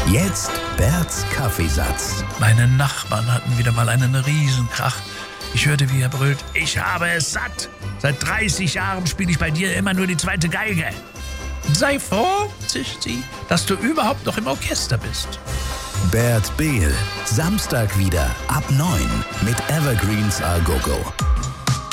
Jetzt Berts Kaffeesatz. Meine Nachbarn hatten wieder mal einen Riesenkrach. Ich hörte, wie er brüllt: Ich habe es satt. Seit 30 Jahren spiele ich bei dir immer nur die zweite Geige. Sei froh, zischt sie, dass du überhaupt noch im Orchester bist. Bert Behl, Samstag wieder ab 9 mit Evergreens A Go Go.